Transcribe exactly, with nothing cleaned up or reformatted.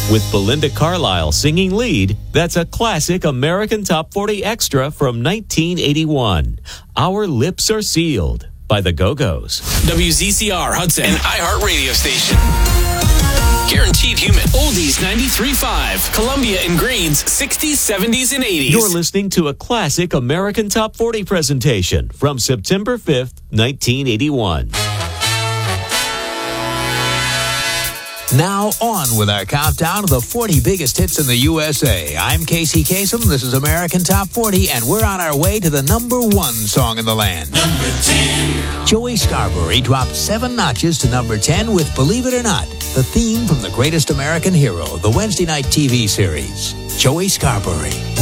With Belinda Carlisle singing lead, that's a classic American Top forty extra from nineteen eighty-one. Our Lips Are Sealed by the Go-Go's. W Z C R Hudson, an iHeart radio station. Guaranteed human. Oldies ninety-three point five. Columbia and Greens, sixties, seventies, and eighties. You're listening to a classic American Top forty presentation from September fifth, nineteen eighty-one. Now on with our countdown of the forty biggest hits in the U S A. I'm Casey Kasem. This is American Top forty, and we're on our way to the number one song in the land. Number ten. Joey Scarbury dropped seven notches to number ten with Believe It or Not, the theme from The Greatest American Hero, the Wednesday night T V series. Joey Scarbury.